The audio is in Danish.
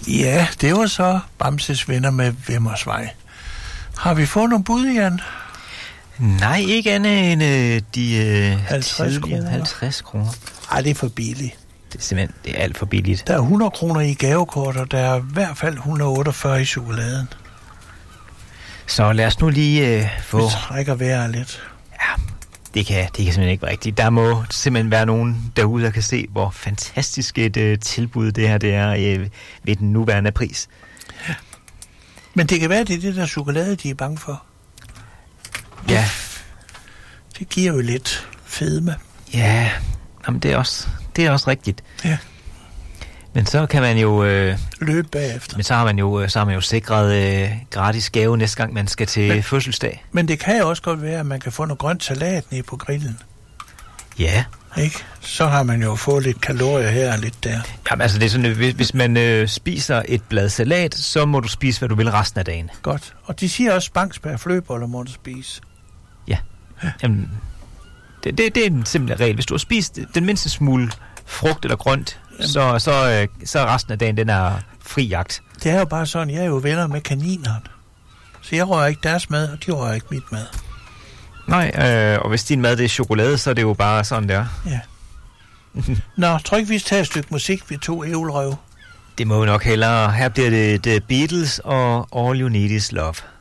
Ja, det var så Bamses Venner med Vimmersvej. Har vi fået nogle bud, Jan? Nej, ikke andet end de 50 kroner. 50 kroner. Ej, det er for billigt. Det er simpelthen det er alt for billigt. Der er 100 kroner i gavekort, og der er i hvert fald 148 i chokoladen. Så lad os nu lige få... Vi trækker vejret lidt. Ja, det kan simpelthen ikke være rigtigt. Der må simpelthen være nogen derude, der kan se, hvor fantastisk et tilbud det her det er ved den nuværende pris. Ja. Men det kan være, det er det der chokolade, de er bange for. Ja. Det giver jo lidt fedme. Ja, jamen det er også rigtigt. Ja. Men så kan man jo... løbe bagefter. Men så har man jo sikret gratis gave næste gang, man skal til fødselsdag. Men det kan jo også godt være, at man kan få noget grønt salat nede på grillen. Ja. Ikke? Så har man jo fået lidt kalorier her og lidt der. Jamen altså, det er sådan, hvis man spiser et blad salat, så må du spise, hvad du vil resten af dagen. Godt. Og de siger også, Bangsberg flødeboller må du spise. Ja. Jamen, det er en simpel regel. Hvis du har spist den mindste smule frugt eller grønt, så er resten af dagen, den er fri jagt. Det er jo bare sådan, jeg er jo venner med kaninerne. Så jeg rører ikke deres mad, og de rører ikke mit mad. Nej, og hvis din mad det er chokolade, så er det jo bare sådan der. Ja. Nå, tror ikke, vi skal tage et stykke musik, vi to ævlerøv. Det må jo nok hellere. Her bliver det The Beatles og All You Need Is Love.